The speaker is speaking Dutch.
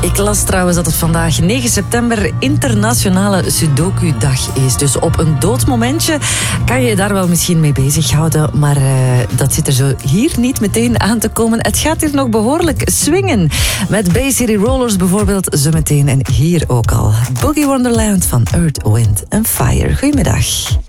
Ik las trouwens dat het vandaag 9 september internationale Sudoku-dag is. Dus op een doodmomentje kan je je daar wel misschien mee bezighouden. Maar dat zit er zo hier niet meteen aan te komen. Het gaat hier nog behoorlijk swingen. Met Bay City Rollers bijvoorbeeld zometeen en hier ook al. Boogie Wonderland van Earth, Wind & Fire. Goedemiddag.